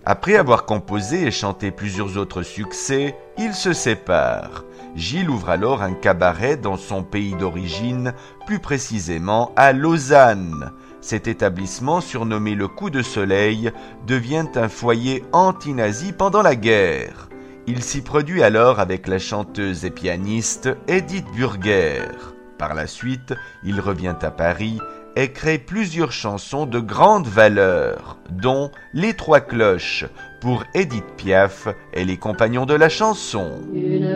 Après avoir composé et chanté plusieurs autres succès, ils se séparent. Gilles ouvre alors un cabaret dans son pays d'origine, plus précisément à Lausanne. Cet établissement, surnommé le Coup de Soleil, devient un foyer anti-nazi pendant la guerre. Il s'y produit alors avec la chanteuse et pianiste Edith Burger. Par la suite, il revient à Paris et crée plusieurs chansons de grande valeur, dont Les Trois Cloches pour Édith Piaf et les Compagnons de la chanson.